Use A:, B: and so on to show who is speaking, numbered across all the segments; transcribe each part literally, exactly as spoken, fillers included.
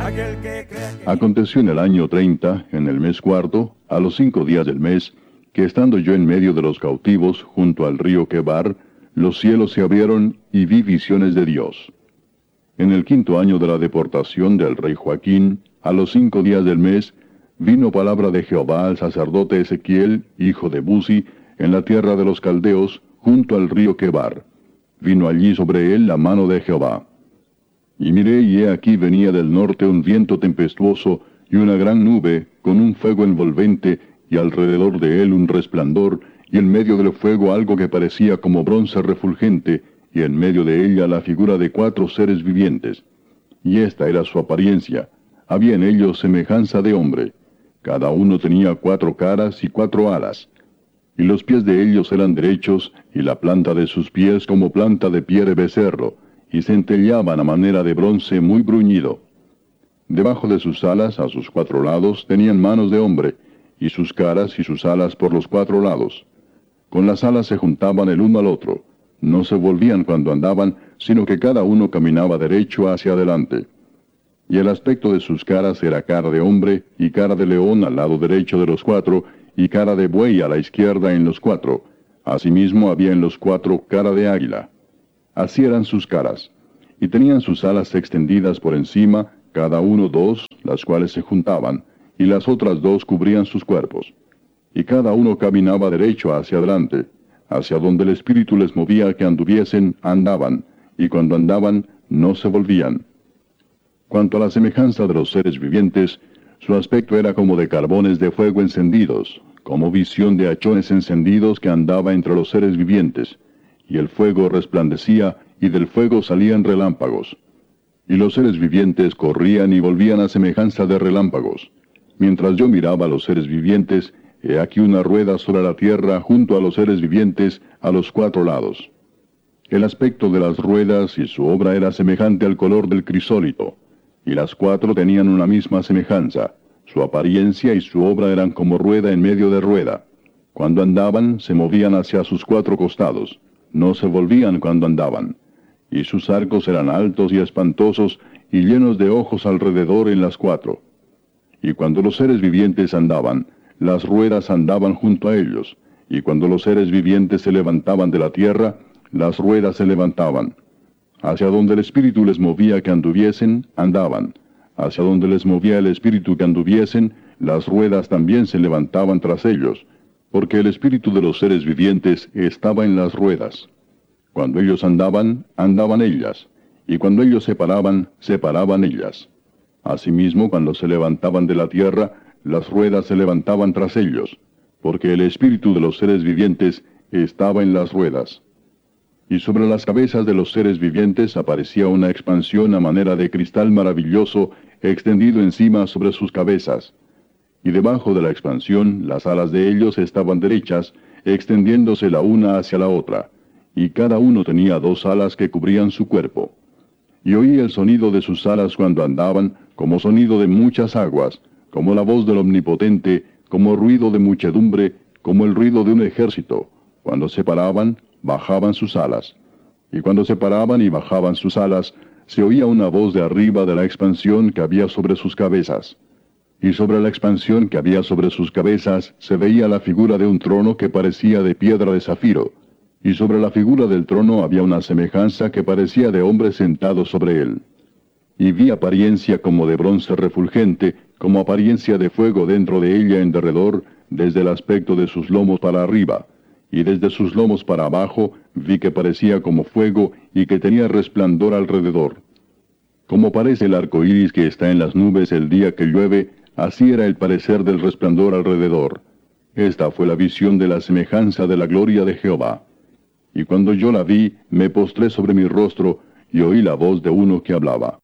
A: Aconteció en el año treinta, en el mes cuarto, a los cinco días del mes, que estando yo en medio de los cautivos, junto al río Quebar, los cielos se abrieron y vi visiones de Dios. En el quinto año de la deportación del rey Joaquín, a los cinco días del mes, vino palabra de Jehová al sacerdote Ezequiel, hijo de Buzi, en la tierra de los caldeos, junto al río Quebar. Vino allí sobre él la mano de Jehová. Y miré, y he aquí venía del norte un viento tempestuoso, y una gran nube, con un fuego envolvente, y alrededor de él un resplandor, y en medio del fuego algo que parecía como bronce refulgente, y en medio de ella la figura de cuatro seres vivientes. Y esta era su apariencia. Había en ellos semejanza de hombre. Cada uno tenía cuatro caras y cuatro alas. Y los pies de ellos eran derechos, y la planta de sus pies como planta de pie de becerro, y centelleaban a manera de bronce muy bruñido. Debajo de sus alas, a sus cuatro lados, tenían manos de hombre, y sus caras y sus alas por los cuatro lados. Con las alas se juntaban el uno al otro. No se volvían cuando andaban, sino que cada uno caminaba derecho hacia adelante. Y el aspecto de sus caras era cara de hombre, y cara de león al lado derecho de los cuatro, y cara de buey a la izquierda en los cuatro. Asimismo había en los cuatro cara de águila. Así eran sus caras. Y tenían sus alas extendidas por encima, cada uno dos, las cuales se juntaban, y las otras dos cubrían sus cuerpos. Y cada uno caminaba derecho hacia adelante, hacia donde el Espíritu les movía que anduviesen, andaban, y cuando andaban, no se volvían. Cuanto a la semejanza de los seres vivientes, su aspecto era como de carbones de fuego encendidos, como visión de hachones encendidos que andaba entre los seres vivientes, y el fuego resplandecía, y del fuego salían relámpagos. Y los seres vivientes corrían y volvían a semejanza de relámpagos. Mientras yo miraba a los seres vivientes, he aquí una rueda sobre la tierra junto a los seres vivientes a los cuatro lados. El aspecto de las ruedas y su obra era semejante al color del crisólito, y las cuatro tenían una misma semejanza. Su apariencia y su obra eran como rueda en medio de rueda. Cuando andaban, se movían hacia sus cuatro costados. No se volvían cuando andaban. Y sus arcos eran altos y espantosos, y llenos de ojos alrededor en las cuatro. Y cuando los seres vivientes andaban, las ruedas andaban junto a ellos, y cuando los seres vivientes se levantaban de la tierra, las ruedas se levantaban. Hacia donde el Espíritu les movía que anduviesen, andaban. Hacia donde les movía el Espíritu que anduviesen, las ruedas también se levantaban tras ellos, porque el Espíritu de los seres vivientes estaba en las ruedas. Cuando ellos andaban, andaban ellas, y cuando ellos se paraban, se paraban ellas. Asimismo, cuando se levantaban de la tierra, las ruedas se levantaban tras ellos, porque el espíritu de los seres vivientes estaba en las ruedas. Y sobre las cabezas de los seres vivientes aparecía una expansión a manera de cristal maravilloso, extendido encima sobre sus cabezas. Y debajo de la expansión, las alas de ellos estaban derechas, extendiéndose la una hacia la otra, y cada uno tenía dos alas que cubrían su cuerpo. Y oí el sonido de sus alas cuando andaban, como sonido de muchas aguas, como la voz del Omnipotente, como ruido de muchedumbre, como el ruido de un ejército. Cuando se paraban, bajaban sus alas. Y cuando se paraban y bajaban sus alas, se oía una voz de arriba de la expansión que había sobre sus cabezas. Y sobre la expansión que había sobre sus cabezas se veía la figura de un trono que parecía de piedra de zafiro. Y sobre la figura del trono había una semejanza que parecía de hombre sentado sobre él. Y vi apariencia como de bronce refulgente, como apariencia de fuego dentro de ella en derredor, desde el aspecto de sus lomos para arriba, y desde sus lomos para abajo vi que parecía como fuego y que tenía resplandor alrededor. Como parece el arco iris que está en las nubes el día que llueve, así era el parecer del resplandor alrededor. Esta fue la visión de la semejanza de la gloria de Jehová. Y cuando yo la vi, me postré sobre mi rostro, y oí la voz de uno que hablaba.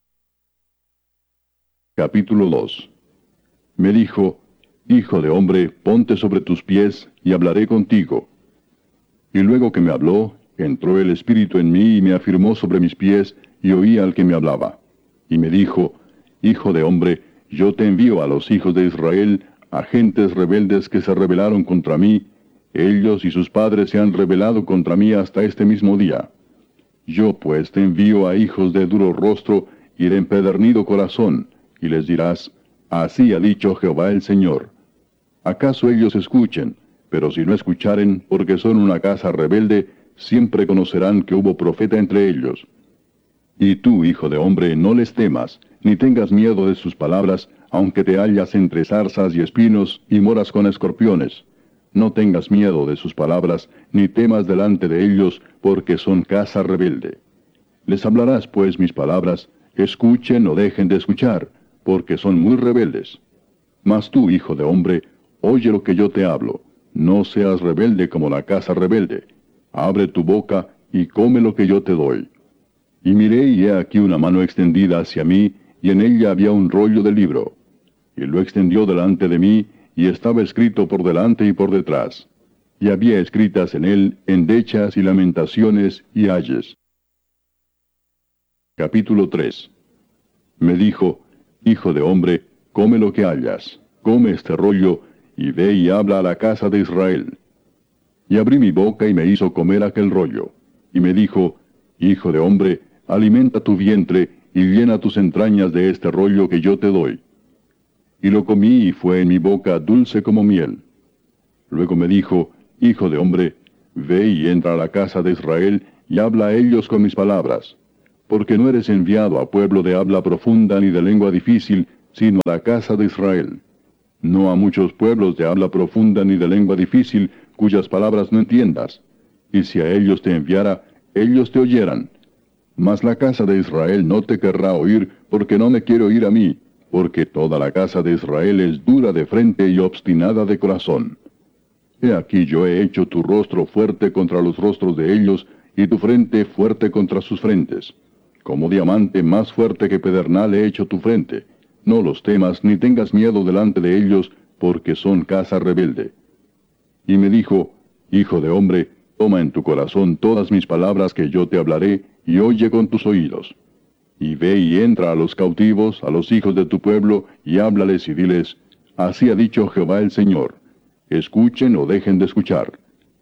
A: Capítulo dos. Me dijo, Hijo de hombre, ponte sobre tus pies, y hablaré contigo. Y luego que me habló, entró el Espíritu en mí, y me afirmó sobre mis pies, y oí al que me hablaba. Y me dijo, Hijo de hombre, yo te envío a los hijos de Israel, a gentes rebeldes que se rebelaron contra mí. Ellos y sus padres se han rebelado contra mí hasta este mismo día. Yo pues te envío a hijos de duro rostro y de empedernido corazón, y les dirás, así ha dicho Jehová el Señor. ¿Acaso ellos escuchen? Pero si no escucharen, porque son una casa rebelde, siempre conocerán que hubo profeta entre ellos. Y tú, hijo de hombre, no les temas, ni tengas miedo de sus palabras, aunque te hallas entre zarzas y espinos, y moras con escorpiones. No tengas miedo de sus palabras, ni temas delante de ellos, porque son casa rebelde. Les hablarás pues mis palabras, escuchen o dejen de escuchar, porque son muy rebeldes. Mas tú, hijo de hombre, oye lo que yo te hablo, no seas rebelde como la casa rebelde. Abre tu boca y come lo que yo te doy. Y miré y he aquí una mano extendida hacia mí, y en ella había un rollo de libro. Y lo extendió delante de mí, y estaba escrito por delante y por detrás. Y había escritas en él endechas y lamentaciones y ayes. Capítulo tres. Me dijo, hijo de hombre, come lo que hayas, come este rollo, y ve y habla a la casa de Israel. Y abrí mi boca y me hizo comer aquel rollo. Y me dijo, hijo de hombre, alimenta tu vientre, y llena tus entrañas de este rollo que yo te doy. Y lo comí y fue en mi boca dulce como miel. Luego me dijo, hijo de hombre, ve y entra a la casa de Israel, y habla a ellos con mis palabras. Porque no eres enviado a pueblo de habla profunda ni de lengua difícil, sino a la casa de Israel. No a muchos pueblos de habla profunda ni de lengua difícil, cuyas palabras no entiendas. Y si a ellos te enviara, ellos te oyeran. Mas la casa de Israel no te querrá oír, porque no me quiere oír a mí, porque toda la casa de Israel es dura de frente y obstinada de corazón. He aquí yo he hecho tu rostro fuerte contra los rostros de ellos, y tu frente fuerte contra sus frentes. Como diamante más fuerte que pedernal he hecho tu frente. No los temas, ni tengas miedo delante de ellos, porque son casa rebelde. Y me dijo, hijo de hombre, toma en tu corazón todas mis palabras que yo te hablaré, y oye con tus oídos. Y ve y entra a los cautivos, a los hijos de tu pueblo, y háblales y diles, así ha dicho Jehová el Señor, escuchen o dejen de escuchar.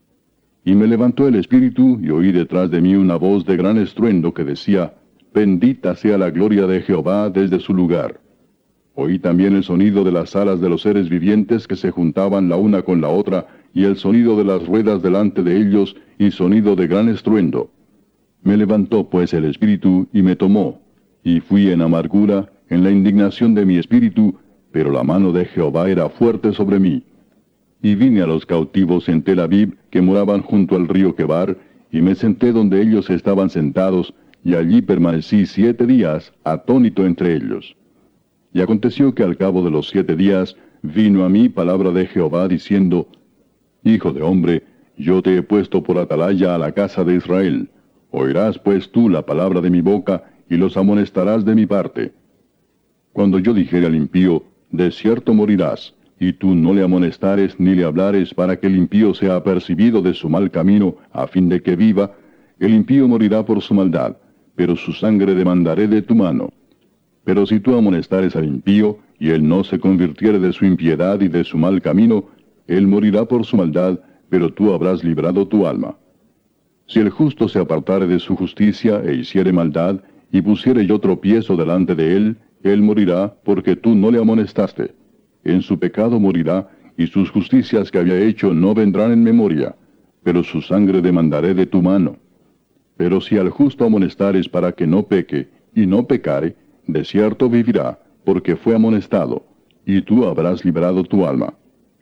A: Y me levantó el espíritu, y oí detrás de mí una voz de gran estruendo que decía, bendita sea la gloria de Jehová desde su lugar. Oí también el sonido de las alas de los seres vivientes que se juntaban la una con la otra, y el sonido de las ruedas delante de ellos, y sonido de gran estruendo. Me levantó pues el espíritu, y me tomó, y fui en amargura, en la indignación de mi espíritu, pero la mano de Jehová era fuerte sobre mí. Y vine a los cautivos en Tel Aviv, que moraban junto al río Quebar, y me senté donde ellos estaban sentados, y allí permanecí siete días, atónito entre ellos. Y aconteció que al cabo de los siete días, vino a mí palabra de Jehová, diciendo, hijo de hombre, yo te he puesto por atalaya a la casa de Israel. Oirás pues tú la palabra de mi boca, y los amonestarás de mi parte. Cuando yo dijere al impío, de cierto morirás, y tú no le amonestares ni le hablares para que el impío sea apercibido de su mal camino, a fin de que viva, el impío morirá por su maldad, pero su sangre demandaré de tu mano. Pero si tú amonestares al impío, y él no se convirtiere de su impiedad y de su mal camino, él morirá por su maldad, pero tú habrás librado tu alma. Si el justo se apartare de su justicia e hiciere maldad, y pusiere yo tropiezo delante de él, él morirá, porque tú no le amonestaste. En su pecado morirá, y sus justicias que había hecho no vendrán en memoria, pero su sangre demandaré de tu mano. Pero si al justo amonestares para que no peque, y no pecare, de cierto vivirá, porque fue amonestado, y tú habrás librado tu alma.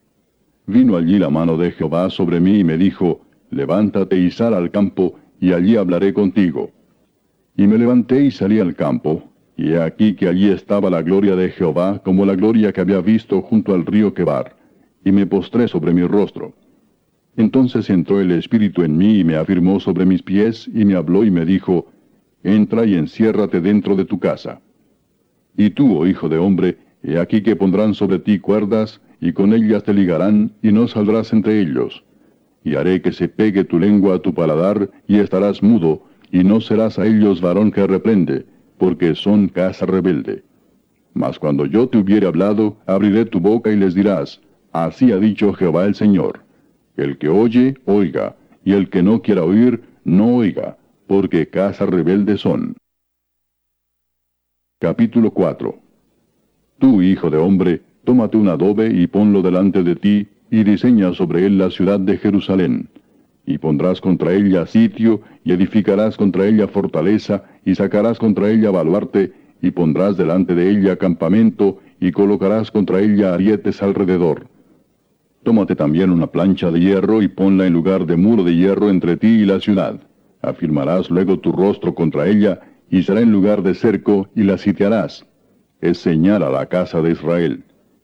A: Vino allí la mano de Jehová sobre mí y me dijo, levántate y sal al campo, y allí hablaré contigo. Y me levanté y salí al campo, y he aquí que allí estaba la gloria de Jehová, como la gloria que había visto junto al río Quebar, y me postré sobre mi rostro. Entonces entró el Espíritu en mí y me afirmó sobre mis pies, y me habló y me dijo, entra y enciérrate dentro de tu casa. Y tú, oh hijo de hombre, he aquí que pondrán sobre ti cuerdas, y con ellas te ligarán, y no saldrás entre ellos. Y haré que se pegue tu lengua a tu paladar, y estarás mudo, y no serás a ellos varón que reprende, porque son casa rebelde. Mas cuando yo te hubiere hablado, abriré tu boca y les dirás, así ha dicho Jehová el Señor. El que oye, oiga, y el que no quiera oír, no oiga, porque casa rebelde son. Capítulo cuatro. Tú, hijo de hombre, tómate un adobe y ponlo delante de ti, y diseña sobre él la ciudad de Jerusalén. Y pondrás contra ella sitio, y edificarás contra ella fortaleza, y sacarás contra ella baluarte, y pondrás delante de ella campamento, y colocarás contra ella arietes alrededor. Tómate también una plancha de hierro, y ponla en lugar de muro de hierro entre ti y la ciudad. Afirmarás luego tu rostro contra ella, y será en lugar de cerco, y la sitiarás. Es señal a la casa de Israel.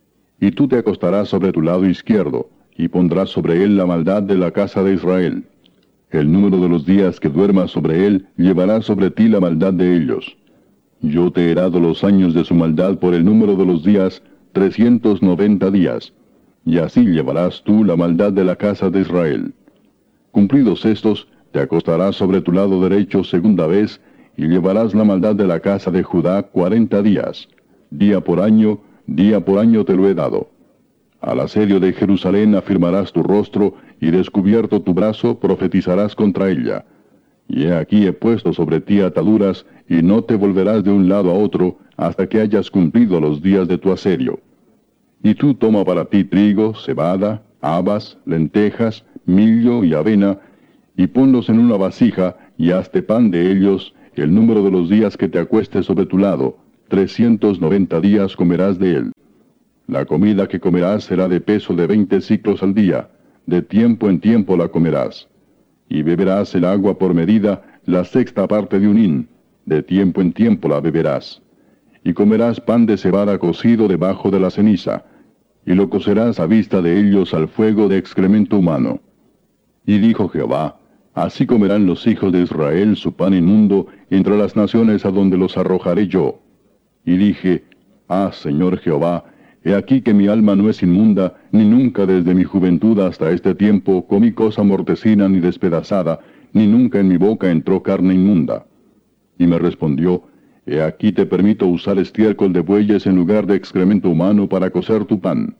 A: Y tú te acostarás sobre tu lado izquierdo, y pondrás sobre él la maldad de la casa de Israel. El número de los días que duermas sobre él llevará sobre ti la maldad de ellos. Yo te he dado los años de su maldad por el número de los días, trescientos noventa días, y así llevarás tú la maldad de la casa de Israel. Cumplidos estos, te acostarás sobre tu lado derecho segunda vez, y llevarás la maldad de la casa de Judá cuarenta días. Día por año, día por año te lo he dado. Al asedio de Jerusalén afirmarás tu rostro, y descubierto tu brazo profetizarás contra ella. Y he aquí he puesto sobre ti ataduras, y no te volverás de un lado a otro, hasta que hayas cumplido los días de tu asedio. Y tú toma para ti trigo, cebada, habas, lentejas, millo y avena, y ponlos en una vasija, y hazte pan de ellos, el número de los días que te acuestes sobre tu lado, trescientos noventa días comerás de él. La comida que comerás será de peso de veinte siclos al día, de tiempo en tiempo la comerás. Y beberás el agua por medida, la sexta parte de un hin, de tiempo en tiempo la beberás. Y comerás pan de cebada cocido debajo de la ceniza, y lo cocerás a vista de ellos al fuego de excremento humano. Y dijo Jehová, así comerán los hijos de Israel su pan inmundo entre las naciones a donde los arrojaré yo. Y dije, ah, Señor Jehová, he aquí que mi alma no es inmunda, ni nunca desde mi juventud hasta este tiempo comí cosa mortecina ni despedazada, ni nunca en mi boca entró carne inmunda. Y me respondió, he aquí te permito usar estiércol de bueyes en lugar de excremento humano para cocer tu pan.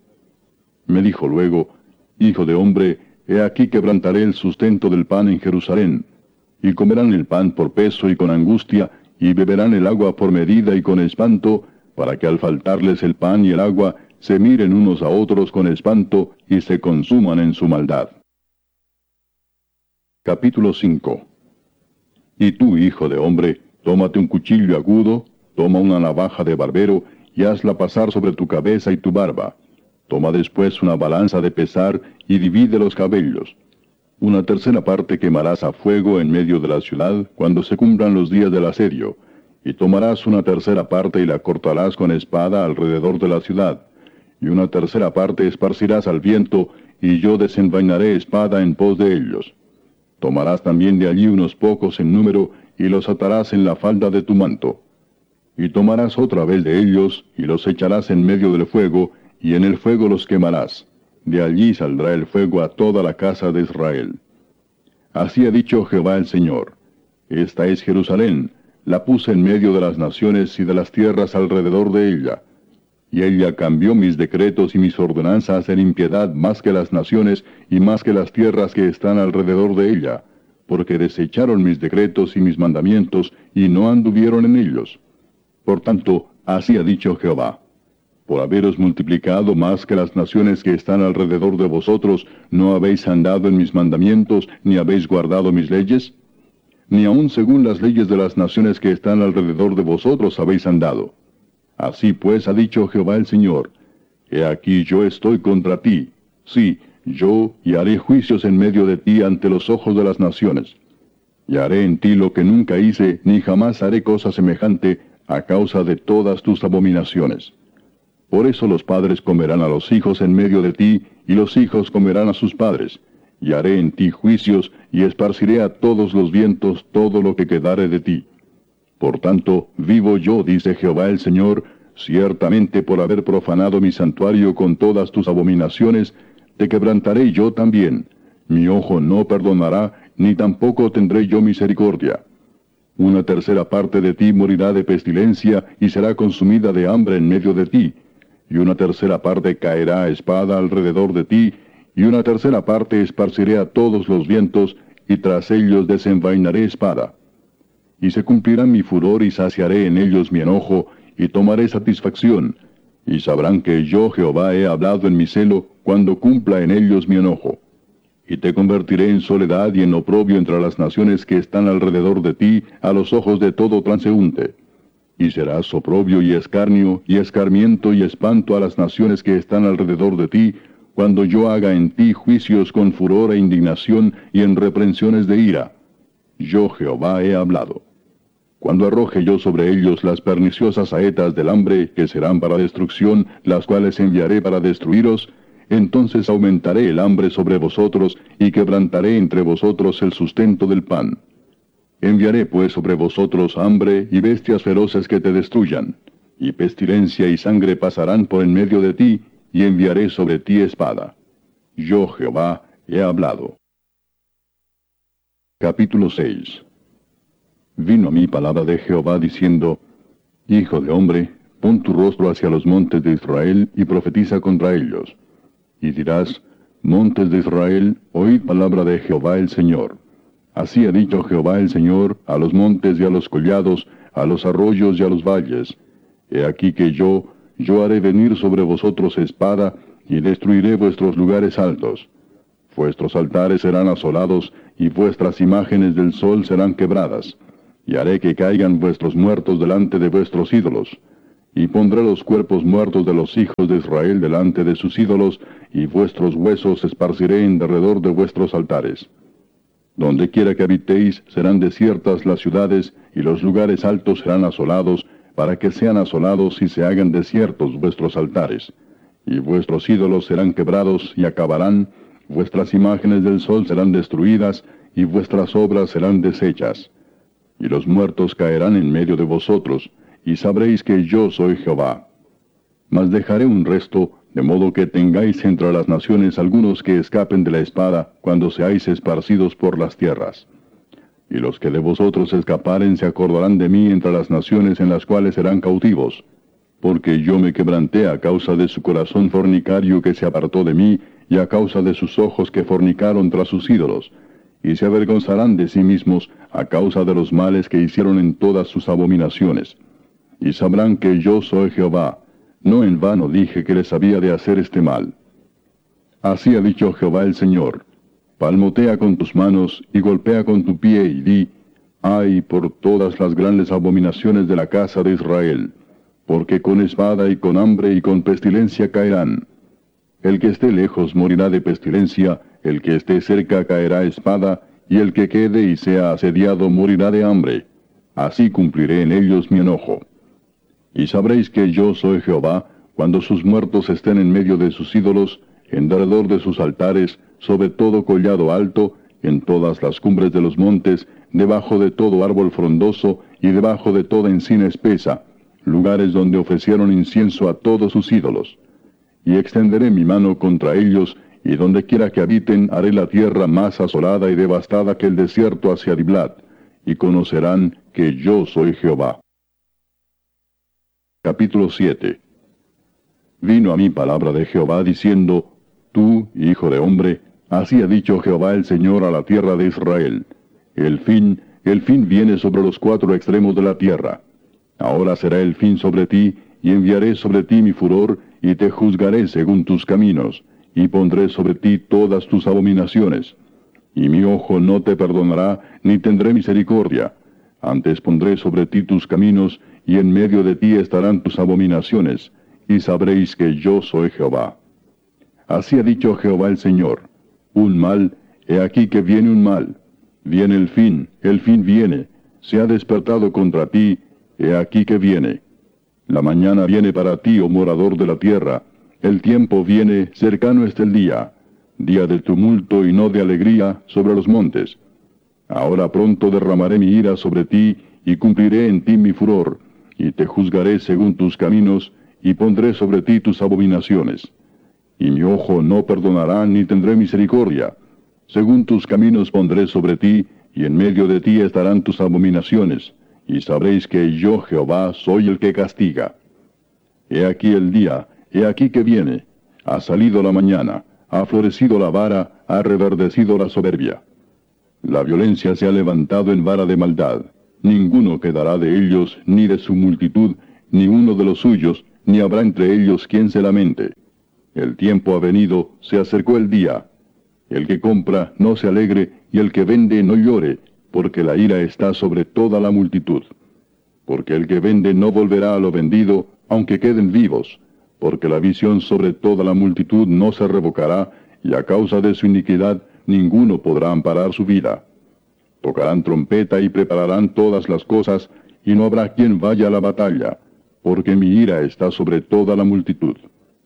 A: Me dijo luego, hijo de hombre, he aquí quebrantaré el sustento del pan en Jerusalén, y comerán el pan por peso y con angustia, y beberán el agua por medida y con espanto, para que al faltarles el pan y el agua, se miren unos a otros con espanto, y se consuman en su maldad. Capítulo cinco. Y tú, hijo de hombre, tómate un cuchillo agudo, toma una navaja de barbero, y hazla pasar sobre tu cabeza y tu barba. Toma después una balanza de pesar, y divide los cabellos. Una tercera parte quemarás a fuego en medio de la ciudad, cuando se cumplan los días del asedio. Y tomarás una tercera parte y la cortarás con espada alrededor de la ciudad. Y una tercera parte esparcirás al viento, y yo desenvainaré espada en pos de ellos. Tomarás también de allí unos pocos en número, y los atarás en la falda de tu manto. Y tomarás otra vez de ellos, y los echarás en medio del fuego, y en el fuego los quemarás. De allí saldrá el fuego a toda la casa de Israel. Así ha dicho Jehová el Señor. Esta es Jerusalén, la puse en medio de las naciones y de las tierras alrededor de ella. Y ella cambió mis decretos y mis ordenanzas en impiedad más que las naciones y más que las tierras que están alrededor de ella, porque desecharon mis decretos y mis mandamientos y no anduvieron en ellos. Por tanto, así ha dicho Jehová. Por haberos multiplicado más que las naciones que están alrededor de vosotros, ¿no habéis andado en mis mandamientos, ni habéis guardado mis leyes? Ni aun según las leyes de las naciones que están alrededor de vosotros habéis andado. Así pues ha dicho Jehová el Señor, he aquí yo estoy contra ti, sí, yo, y haré juicios en medio de ti ante los ojos de las naciones. Y haré en ti lo que nunca hice, ni jamás haré cosa semejante, a causa de todas tus abominaciones. Por eso los padres comerán a los hijos en medio de ti, y los hijos comerán a sus padres. Y haré en ti juicios, y esparciré a todos los vientos todo lo que quedare de ti. Por tanto, vivo yo, dice Jehová el Señor, ciertamente por haber profanado mi santuario con todas tus abominaciones, te quebrantaré yo también. Mi ojo no perdonará, ni tampoco tendré yo misericordia. Una tercera parte de ti morirá de pestilencia, y será consumida de hambre en medio de ti. Y una tercera parte caerá a espada alrededor de ti, y una tercera parte esparciré a todos los vientos, y tras ellos desenvainaré espada. Y se cumplirá mi furor y saciaré en ellos mi enojo, y tomaré satisfacción, Y sabrán que yo Jehová he hablado en mi celo, cuando cumpla en ellos mi enojo. Y te convertiré en soledad y en oprobio entre las naciones que están alrededor de ti, a los ojos de todo transeúnte. Y serás oprobio y escarnio, y escarmiento y espanto a las naciones que están alrededor de ti, cuando yo haga en ti juicios con furor e indignación y en reprensiones de ira. Yo Jehová he hablado. Cuando arroje yo sobre ellos las perniciosas saetas del hambre, que serán para destrucción, las cuales enviaré para destruiros, entonces aumentaré el hambre sobre vosotros, y quebrantaré entre vosotros el sustento del pan. Enviaré pues sobre vosotros hambre y bestias feroces que te destruyan, y pestilencia y sangre pasarán por en medio de ti, y enviaré sobre ti espada. Yo Jehová he hablado. Capítulo seis. Vino a mí palabra de Jehová diciendo, Hijo de hombre, pon tu rostro hacia los montes de Israel y profetiza contra ellos. Y dirás, montes de Israel, oíd palabra de Jehová el Señor. Así ha dicho Jehová el Señor a los montes y a los collados, a los arroyos y a los valles. He aquí que yo, yo haré venir sobre vosotros espada, y destruiré vuestros lugares altos. Vuestros altares serán asolados, y vuestras imágenes del sol serán quebradas. Y haré que caigan vuestros muertos delante de vuestros ídolos. Y pondré los cuerpos muertos de los hijos de Israel delante de sus ídolos, y vuestros huesos esparciré en derredor de vuestros altares. Donde quiera que habitéis, serán desiertas las ciudades, y los lugares altos serán asolados, para que sean asolados y se hagan desiertos vuestros altares. Y vuestros ídolos serán quebrados y acabarán, vuestras imágenes del sol serán destruidas, y vuestras obras serán deshechas. Y los muertos caerán en medio de vosotros, y sabréis que yo soy Jehová. Mas dejaré un resto, de modo que tengáis entre las naciones algunos que escapen de la espada, cuando seáis esparcidos por las tierras. Y los que de vosotros escaparen se acordarán de mí entre las naciones en las cuales serán cautivos. Porque yo me quebranté a causa de su corazón fornicario que se apartó de mí, y a causa de sus ojos que fornicaron tras sus ídolos. Y se avergonzarán de sí mismos a causa de los males que hicieron en todas sus abominaciones. Y sabrán que yo soy Jehová. No en vano dije que les había de hacer este mal. Así ha dicho Jehová el Señor. Palmotea con tus manos y golpea con tu pie y di, ay por todas las grandes abominaciones de la casa de Israel, porque con espada y con hambre y con pestilencia caerán. El que esté lejos morirá de pestilencia, el que esté cerca caerá espada, y el que quede y sea asediado morirá de hambre. Así cumpliré en ellos mi enojo. Y sabréis que yo soy Jehová, cuando sus muertos estén en medio de sus ídolos, en derredor de sus altares, sobre todo collado alto, en todas las cumbres de los montes, debajo de todo árbol frondoso, y debajo de toda encina espesa, lugares donde ofrecieron incienso a todos sus ídolos. Y extenderé mi mano contra ellos, y donde quiera que habiten haré la tierra más asolada y devastada que el desierto hacia Diblat, y conocerán que yo soy Jehová. Capítulo siete. Vino a mí palabra de Jehová diciendo, Tú, hijo de hombre, así ha dicho Jehová el Señor a la tierra de Israel. El fin, el fin viene sobre los cuatro extremos de la tierra. Ahora será el fin sobre ti, y enviaré sobre ti mi furor, y te juzgaré según tus caminos, y pondré sobre ti todas tus abominaciones. Y mi ojo no te perdonará, ni tendré misericordia. Antes pondré sobre ti tus caminos, y en medio de ti estarán tus abominaciones, y sabréis que yo soy Jehová. Así ha dicho Jehová el Señor, un mal, he aquí que viene un mal. Viene el fin, el fin viene, se ha despertado contra ti, he aquí que viene. La mañana viene para ti, oh morador de la tierra, el tiempo viene, cercano está el día, día de tumulto y no de alegría sobre los montes. Ahora pronto derramaré mi ira sobre ti, y cumpliré en ti mi furor, y te juzgaré según tus caminos, y pondré sobre ti tus abominaciones. Y mi ojo no perdonará ni tendré misericordia. Según tus caminos pondré sobre ti, y en medio de ti estarán tus abominaciones, y sabréis que yo Jehová soy el que castiga. He aquí el día, he aquí que viene, ha salido la mañana, ha florecido la vara, ha reverdecido la soberbia. La violencia se ha levantado en vara de maldad. Ninguno quedará de ellos, ni de su multitud, ni uno de los suyos, ni habrá entre ellos quien se lamente. El tiempo ha venido, se acercó el día. El que compra no se alegre, y el que vende no llore, porque la ira está sobre toda la multitud. Porque el que vende no volverá a lo vendido, aunque queden vivos, porque la visión sobre toda la multitud no se revocará, y a causa de su iniquidad ninguno podrá amparar su vida. Tocarán trompeta y prepararán todas las cosas, y no habrá quien vaya a la batalla, porque mi ira está sobre toda la multitud.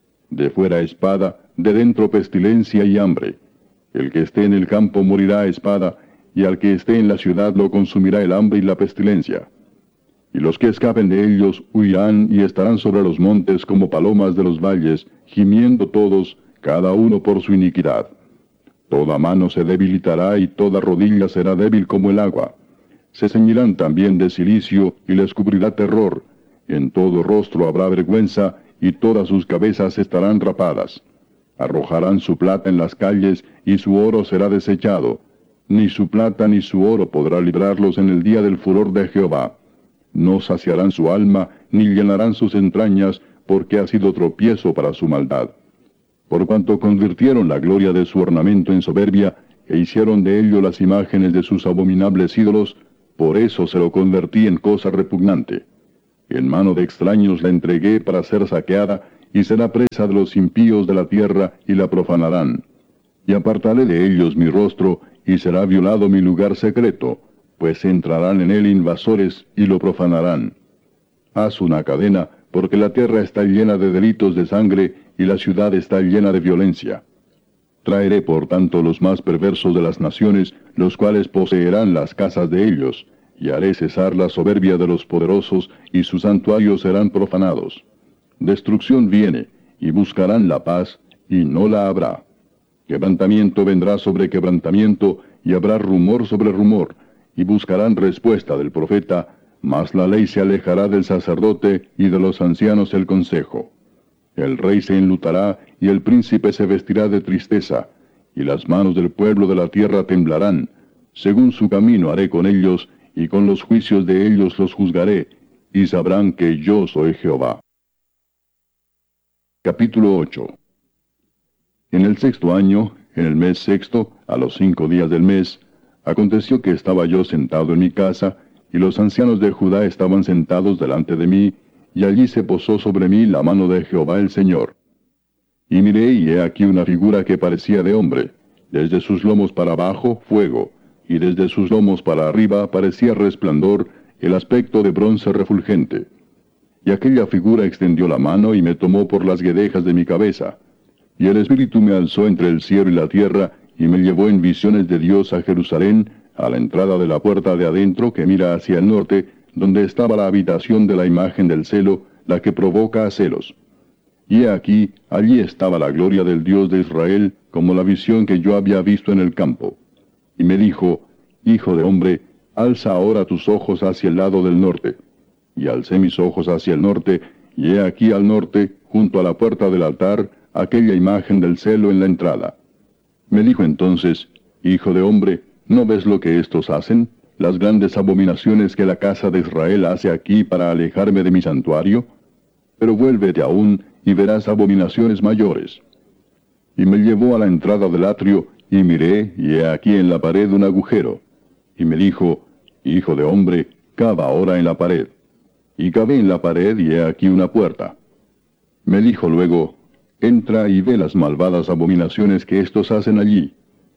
A: De fuera espada, de dentro pestilencia y hambre. El que esté en el campo morirá a espada, y al que esté en la ciudad lo consumirá el hambre y la pestilencia. Y los que escapen de ellos huirán y estarán sobre los montes como palomas de los valles, gimiendo todos, cada uno por su iniquidad. Toda mano se debilitará y toda rodilla será débil como el agua. Se ceñirán también de cilicio y les cubrirá terror. En todo rostro habrá vergüenza y todas sus cabezas estarán rapadas. Arrojarán su plata en las calles y su oro será desechado. Ni su plata ni su oro podrá librarlos en el día del furor de Jehová. No saciarán su alma, ni llenarán sus entrañas, porque ha sido tropiezo para su maldad. Por cuanto convirtieron la gloria de su ornamento en soberbia, e hicieron de ello las imágenes de sus abominables ídolos, por eso se lo convertí en cosa repugnante. En mano de extraños la entregué para ser saqueada, y será presa de los impíos de la tierra, y la profanarán. Y apartaré de ellos mi rostro, y será violado mi lugar secreto, pues entrarán en él invasores y lo profanarán. Haz una cadena, porque la tierra está llena de delitos de sangre, y la ciudad está llena de violencia. Traeré por tanto los más perversos de las naciones, los cuales poseerán las casas de ellos, y haré cesar la soberbia de los poderosos, y sus santuarios serán profanados. Destrucción viene, y buscarán la paz, y no la habrá. Quebrantamiento vendrá sobre quebrantamiento, y habrá rumor sobre rumor, y buscarán respuesta del profeta, mas la ley se alejará del sacerdote y de los ancianos el consejo. El rey se enlutará, y el príncipe se vestirá de tristeza, y las manos del pueblo de la tierra temblarán. Según su camino haré con ellos, y con los juicios de ellos los juzgaré, y sabrán que yo soy Jehová. Capítulo ocho. En el sexto año, en el mes sexto, a los cinco días del mes, aconteció que estaba yo sentado en mi casa, y los ancianos de Judá estaban sentados delante de mí, y allí se posó sobre mí la mano de Jehová el Señor. Y miré, y he aquí una figura que parecía de hombre, desde sus lomos para abajo, fuego, y desde sus lomos para arriba parecía resplandor, el aspecto de bronce refulgente. Y aquella figura extendió la mano y me tomó por las guedejas de mi cabeza. Y el Espíritu me alzó entre el cielo y la tierra, y me llevó en visiones de Dios a Jerusalén, a la entrada de la puerta de adentro que mira hacia el norte, donde estaba la habitación de la imagen del celo, la que provoca a celos. Y he aquí, allí estaba la gloria del Dios de Israel, como la visión que yo había visto en el campo. Y me dijo, Hijo de hombre, alza ahora tus ojos hacia el lado del norte. Y alcé mis ojos hacia el norte, y he aquí al norte, junto a la puerta del altar, aquella imagen del celo en la entrada. Me dijo entonces, Hijo de hombre, ¿no ves lo que estos hacen? Las grandes abominaciones que la casa de Israel hace aquí para alejarme de mi santuario. Pero vuélvete aún, y verás abominaciones mayores. Y me llevó a la entrada del atrio, y miré, y he aquí en la pared un agujero. Y me dijo, Hijo de hombre, cava ahora en la pared. Y cavé en la pared, y he aquí una puerta. Me dijo luego, Entra y ve las malvadas abominaciones que éstos hacen allí.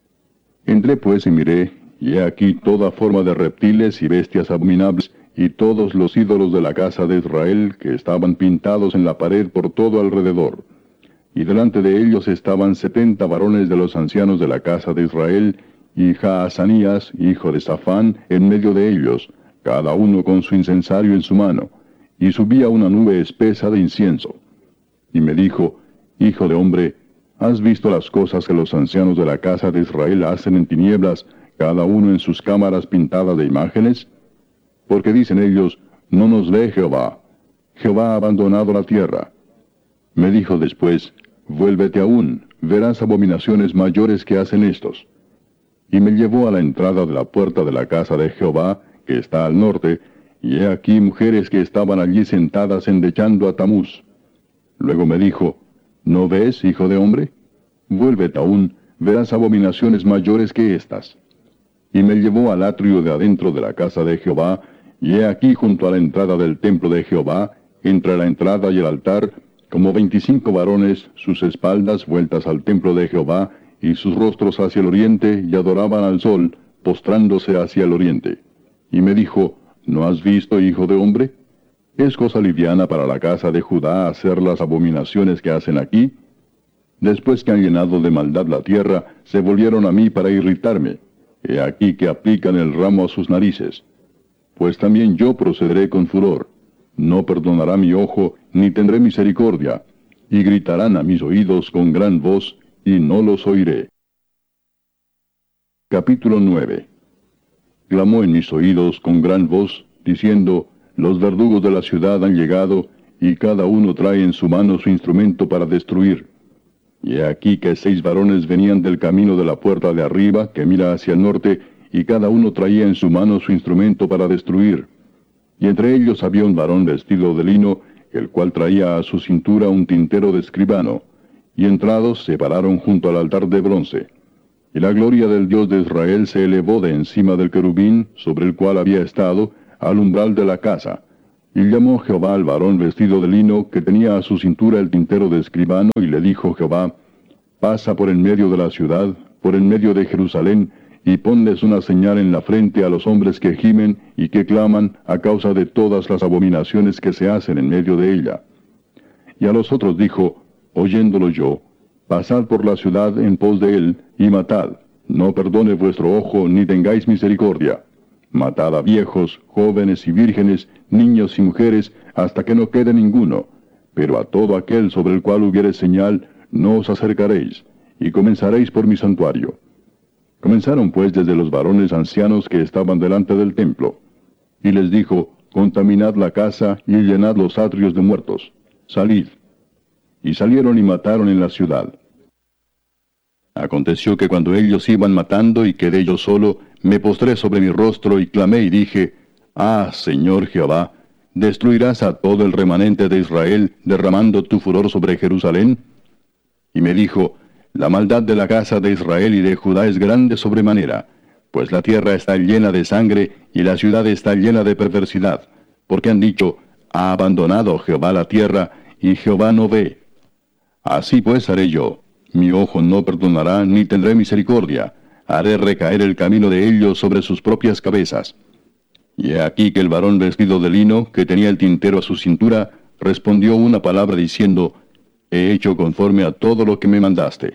A: Entré pues y miré, y he aquí toda forma de reptiles y bestias abominables, y todos los ídolos de la casa de Israel, que estaban pintados en la pared por todo alrededor. Y delante de ellos estaban setenta varones de los ancianos de la casa de Israel, y Jaazanías, hijo de Safán, en medio de ellos, cada uno con su incensario en su mano, y subía una nube espesa de incienso. Y me dijo, Hijo de hombre, ¿has visto las cosas que los ancianos de la casa de Israel hacen en tinieblas, cada uno en sus cámaras pintadas de imágenes? Porque dicen ellos, no nos ve Jehová. Jehová ha abandonado la tierra. Me dijo después, vuélvete aún, verás abominaciones mayores que hacen estos. Y me llevó a la entrada de la puerta de la casa de Jehová, que está al norte, y he aquí mujeres que estaban allí sentadas endechando a Tamuz. Luego me dijo, ¿no ves, hijo de hombre? Vuélvete aún, verás abominaciones mayores que estas. Y me llevó al atrio de adentro de la casa de Jehová, y he aquí junto a la entrada del templo de Jehová, entre la entrada y el altar, como veinticinco varones, sus espaldas vueltas al templo de Jehová, y sus rostros hacia el oriente, y adoraban al sol, postrándose hacia el oriente. Y me dijo, ¿no has visto, hijo de hombre? ¿Es cosa liviana para la casa de Judá hacer las abominaciones que hacen aquí? Después que han llenado de maldad la tierra, se volvieron a mí para irritarme. He aquí que aplican el ramo a sus narices. Pues también yo procederé con furor. No perdonará mi ojo, ni tendré misericordia. Y gritarán a mis oídos con gran voz, y no los oiré. Capítulo nueve. Clamó en mis oídos con gran voz, diciendo, los verdugos de la ciudad han llegado, y cada uno trae en su mano su instrumento para destruir. Y he aquí que seis varones venían del camino de la puerta de arriba, que mira hacia el norte, y cada uno traía en su mano su instrumento para destruir. Y entre ellos había un varón vestido de lino, el cual traía a su cintura un tintero de escribano. Y entrados se pararon junto al altar de bronce. Y la gloria del Dios de Israel se elevó de encima del querubín, sobre el cual había estado, al umbral de la casa. Y llamó Jehová al varón vestido de lino, que tenía a su cintura el tintero de escribano, y le dijo Jehová, pasa por en medio de la ciudad, por en medio de Jerusalén, y ponles una señal en la frente a los hombres que gimen y que claman a causa de todas las abominaciones que se hacen en medio de ella. Y a los otros dijo, oyéndolo yo, pasad por la ciudad en pos de él, y matad, no perdone vuestro ojo, ni tengáis misericordia. Matad a viejos, jóvenes y vírgenes, niños y mujeres, hasta que no quede ninguno. Pero a todo aquel sobre el cual hubiere señal, no os acercaréis, y comenzaréis por mi santuario. Comenzaron pues desde los varones ancianos que estaban delante del templo. Y les dijo, contaminad la casa y llenad los atrios de muertos. Salid. Y salieron y mataron en la ciudad. Aconteció que cuando ellos iban matando y quedé yo solo, me postré sobre mi rostro y clamé y dije, ah, Señor Jehová, ¿destruirás a todo el remanente de Israel, derramando tu furor sobre Jerusalén? Y me dijo, la maldad de la casa de Israel y de Judá es grande sobremanera, pues la tierra está llena de sangre y la ciudad está llena de perversidad, porque han dicho, ha abandonado Jehová la tierra, y Jehová no ve. Así pues haré yo, mi ojo no perdonará, ni tendré misericordia, haré recaer el camino de ellos sobre sus propias cabezas. Y he aquí que el varón vestido de lino, que tenía el tintero a su cintura, respondió una palabra diciendo, he hecho conforme a todo lo que me mandaste.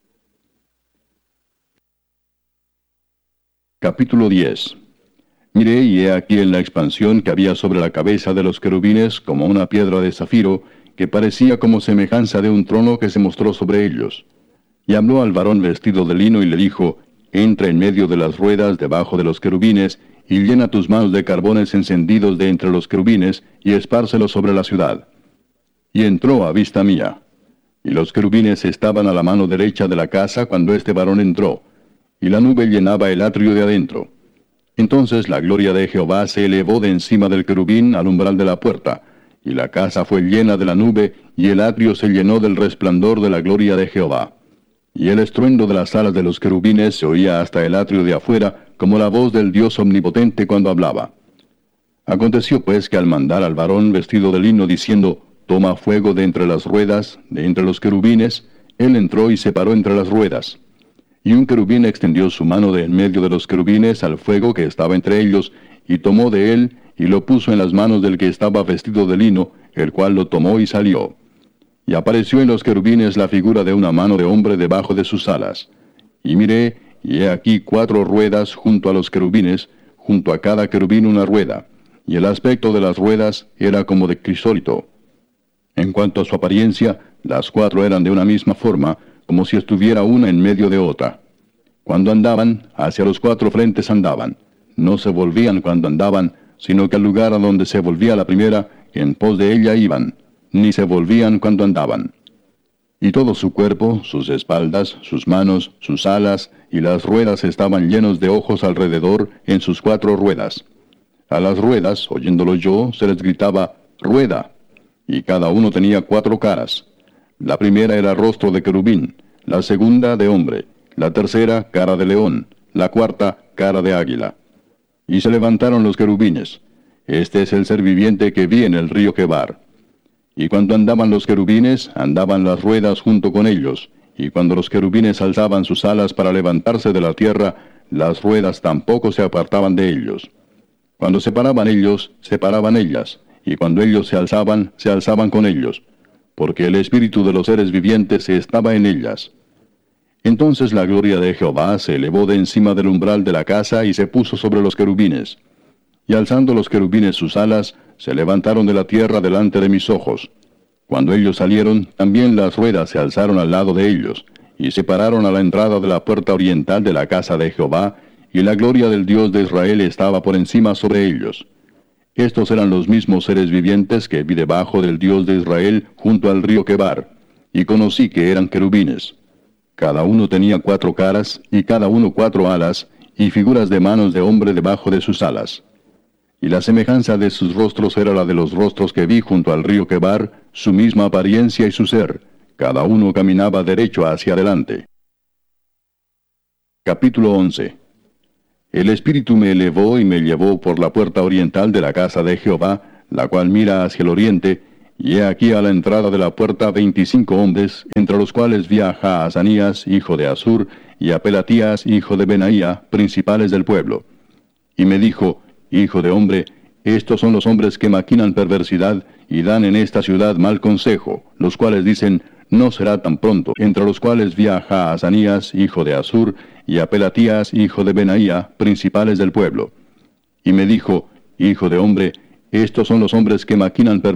A: Capítulo diez. Miré y he aquí en la expansión que había sobre la cabeza de los querubines como una piedra de zafiro, que parecía como semejanza de un trono que se mostró sobre ellos. Y habló al varón vestido de lino y le dijo, entra en medio de las ruedas debajo de los querubines, y llena tus manos de carbones encendidos de entre los querubines, y espárcelos sobre la ciudad. Y entró a vista mía. Y los querubines estaban a la mano derecha de la casa cuando este varón entró, y la nube llenaba el atrio de adentro. Entonces la gloria de Jehová se elevó de encima del querubín al umbral de la puerta, y la casa fue llena de la nube, y el atrio se llenó del resplandor de la gloria de Jehová. Y el estruendo de las alas de los querubines se oía hasta el atrio de afuera, como la voz del Dios omnipotente cuando hablaba. Aconteció pues que al mandar al varón vestido de lino diciendo, toma fuego de entre las ruedas, de entre los querubines, él entró y se paró entre las ruedas. Y un querubín extendió su mano de en medio de los querubines al fuego que estaba entre ellos, y tomó de él, y lo puso en las manos del que estaba vestido de lino, el cual lo tomó y salió. Y apareció en los querubines la figura de una mano de hombre debajo de sus alas. Y miré, y he aquí cuatro ruedas junto a los querubines, junto a cada querubín una rueda, y el aspecto de las ruedas era como de crisólito. En cuanto a su apariencia, las cuatro eran de una misma forma, como si estuviera una en medio de otra. Cuando andaban, hacia los cuatro frentes andaban. No se volvían cuando andaban, sino que al lugar a donde se volvía la primera, en pos de ella iban, ni se volvían cuando andaban. Y todo su cuerpo, sus espaldas, sus manos, sus alas y las ruedas estaban llenos de ojos alrededor en sus cuatro ruedas. A las ruedas, oyéndolo yo, se les gritaba, ¡rueda! y cada uno tenía cuatro caras. La primera era rostro de querubín, la segunda de hombre, la tercera cara de león, la cuarta cara de águila. Y se levantaron los querubines. Este es el ser viviente que vi en el río Quebar. Y cuando andaban los querubines, andaban las ruedas junto con ellos, y cuando los querubines alzaban sus alas para levantarse de la tierra, las ruedas tampoco se apartaban de ellos. Cuando se paraban ellos, se paraban ellas, y cuando ellos se alzaban, se alzaban con ellos, porque el espíritu de los seres vivientes estaba en ellas. Entonces la gloria de Jehová se elevó de encima del umbral de la casa y se puso sobre los querubines. Y alzando los querubines sus alas, se levantaron de la tierra delante de mis ojos. Cuando ellos salieron, también las ruedas se alzaron al lado de ellos, y se pararon a la entrada de la puerta oriental de la casa de Jehová, y la gloria del Dios de Israel estaba por encima sobre ellos. Estos eran los mismos seres vivientes que vi debajo del Dios de Israel junto al río Quebar, y conocí que eran querubines. Cada uno tenía cuatro caras, y cada uno cuatro alas, y figuras de manos de hombre debajo de sus alas. Y la semejanza de sus rostros era la de los rostros que vi junto al río Quebar, su misma apariencia y su ser. Cada uno caminaba derecho hacia adelante. Capítulo once. El Espíritu me elevó y me llevó por la puerta oriental de la casa de Jehová, la cual mira hacia el oriente, y he aquí a la entrada de la puerta veinticinco hombres, entre los cuales vi a Jaazanías, hijo de Asur, y a Pelatías, hijo de Benaía, principales del pueblo. Y me dijo, Hijo de hombre, estos son los hombres que maquinan perversidad, y dan en esta ciudad mal consejo, los cuales dicen, no será tan pronto, entre los cuales vi a Jaazanías, hijo de Asur, y a Pelatías, hijo de Benaía, principales del pueblo. Y me dijo, Hijo de hombre, estos son los hombres que maquinan perversidad,